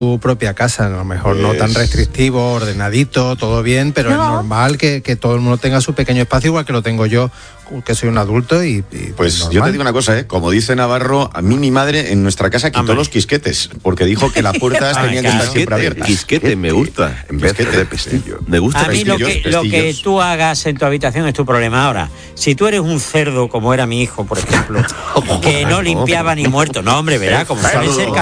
tu propia casa, a lo mejor no tan restrictivo, ordenadito, todo bien, pero es normal que todo el mundo tenga su pequeño espacio, igual que lo tengo yo, que soy un adulto y pues normal. Yo te digo una cosa, como dice Navarro, a mí mi madre en nuestra casa quitó los quisquetes, porque dijo que las puertas tenían que estar siempre abiertas. Quisquete, me gusta. En vez de pestillo. Me gusta. A mí lo que tú hagas en tu habitación es tu problema. Ahora, si tú eres un cerdo, como era mi hijo, por ejemplo, que no limpiaba ni muerto, no, hombre, verá, como suelen ser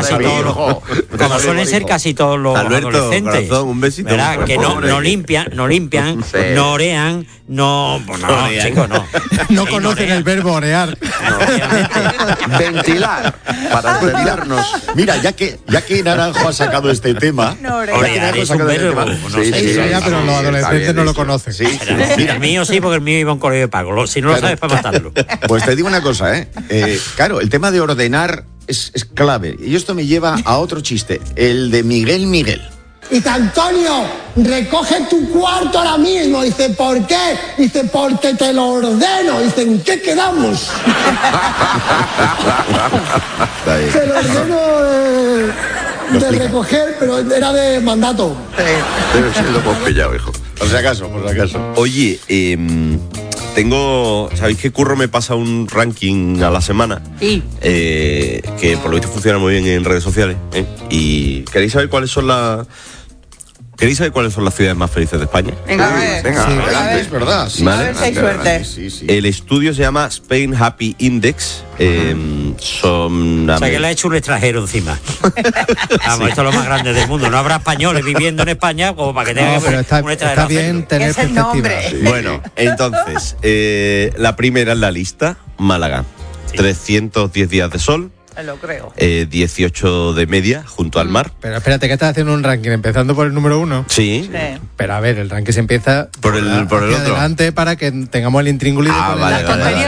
casi todos los Alberto, adolescentes, corazón, un besito, verá, que no limpian, no orean, no, chicos, no. No conocen el verbo orear. Ventilar, para ventilarnos. Mira, ya que Naranjo ha sacado este tema, orear es un verbo, pero los adolescentes no lo conocen. Mira, el mío sí, porque el mío iba a un colegio de pago. Si no lo sabes, para matarlo. Pues te digo una cosa, claro, el tema de ordenar es clave. Y esto me lleva a otro chiste, el de Miguel. Dice, Antonio, recoge tu cuarto ahora mismo. Dice, ¿por qué? Dice, porque te lo ordeno. Dice, ¿en qué quedamos? Te lo ordeno de recoger, pero era de mandato. Pero sí lo hemos pillado, hijo. Por si acaso. Oye, ¿sabéis que Curro me pasa un ranking a la semana? Sí. Que por lo visto funciona muy bien en redes sociales. ¿Y queréis saber cuáles son las ciudades más felices de España? Venga, adelante, es verdad. Sí. ¿Vale? A ver si hay suerte. Sí. El estudio se llama Spain Happy Index. Son... O sea, que le ha hecho un extranjero encima. Vamos, esto es lo más grande del mundo. No habrá españoles viviendo en España como para que tenga un extranjero. Está bien tener perspectiva. Bueno, entonces, la primera en la lista, Málaga. 310 días de sol. Lo creo. 18 de media junto al mar. Pero espérate, que estás haciendo un ranking empezando por el número 1. Sí. Pero a ver, el ranking se empieza por el otro. Adelante para que tengamos el intríngulis. Vale.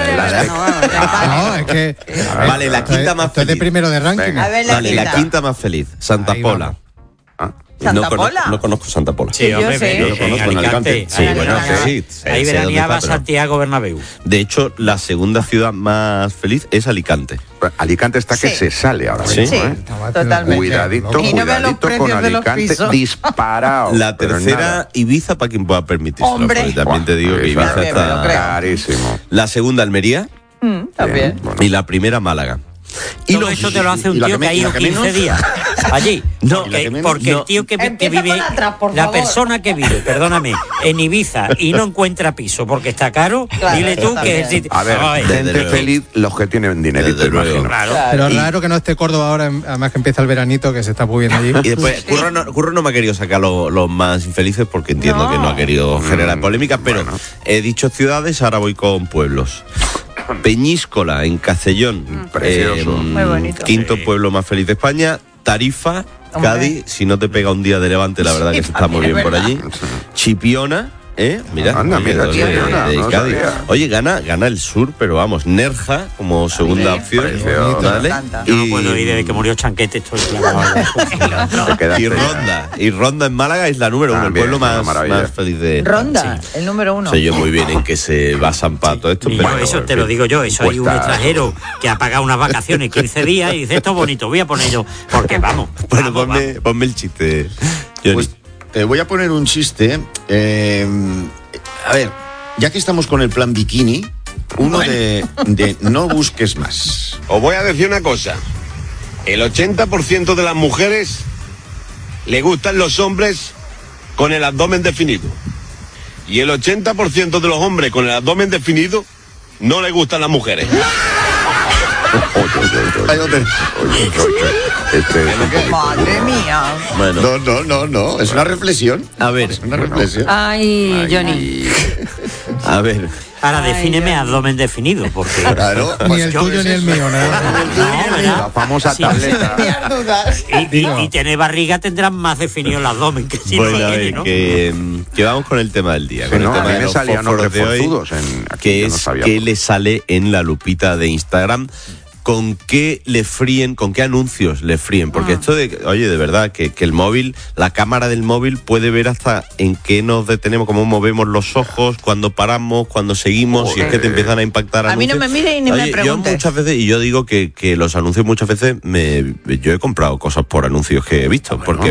No, es que vale, la quinta más feliz. Esto es de primero de ranking. Vale, la quinta más feliz, Santa Pola. ¿Santa Pola? No conozco Santa Pola. Sí, hombre, yo conozco en Alicante. Sí, bueno, sí. Ahí veraneaba Santiago Bernabéu. De hecho, la segunda ciudad más feliz es Alicante. Alicante está que se sale ahora mismo. Sí, totalmente. Cuidadito Y no vean los con precios de los Alicante pisos. disparado. La tercera, Ibiza, para quien pueda permitírselo. Hombre. También te digo que Ibiza está carísimo. La segunda, Almería. También. Y la primera, Málaga. Y todo eso te lo hace un tío que ha ido 15 días allí. Porque el tío que vive, la persona que vive, perdóname, en Ibiza y no encuentra piso porque está caro, dile tú que es... A ver, gente feliz los que tienen dinerito, imagino. Claro. Pero es raro que no esté Córdoba ahora, además que empieza el veranito, que se está muy bien allí. Y después, Curro no me ha querido sacar los más infelices porque entiendo que no ha querido generar polémicas, pero he dicho ciudades, ahora voy con pueblos. Peñíscola, en Castellón, precioso, muy bonito. Quinto pueblo más feliz de España. Tarifa, Cádiz, si no te pega un día de levante, la verdad que se está muy bien por allí. Chipiona, mira, Chipiona, de Cádiz. Oye, gana el sur, pero vamos, Nerja como segunda opción. ¿Vale? Yo no puedo ir desde que murió Chanquete, estoy y Ronda en Málaga es la número 1, el pueblo más feliz de Ronda, el número 1. Sé yo muy bien en que se basan para todo esto. Pero eso te lo digo yo, eso hay un extranjero que ha pagado unas vacaciones 15 días y dice, esto es bonito, voy a poner yo, porque vamos. Bueno, ponme el chiste, Johnny. Pues te voy a poner un chiste. A ver, ya que estamos con el plan bikini, uno de no busques más. Os voy a decir una cosa. El 80% de las mujeres le gustan los hombres con el abdomen definido. Y el 80% de los hombres con el abdomen definido no le gustan las mujeres. Madre mía. Bueno. No, es una reflexión. A ver, es una reflexión. Ay, Johnny. A ver. Ahora defíneme abdomen definido, porque... Claro, ni el tuyo ni el mío, ¿no? La famosa tableta. Y tener barriga tendrán más definido el abdomen que si bueno, no tiene, ¿no? Que vamos con el tema del día. Sí, con el tema a mí de me salían los fósforos de hoy, reforzudos que es que le sale en la lupita de Instagram con qué le fríen, con qué anuncios le fríen. Porque esto de, oye, de verdad, que el móvil, la cámara del móvil puede ver hasta en qué nos detenemos, cómo movemos los ojos, cuando paramos, cuando seguimos, si es que te empiezan a impactar anuncios. A mí no me mire y ni me pregunte. Yo muchas veces, y yo digo que los anuncios muchas veces, yo he comprado cosas por anuncios que he visto, porque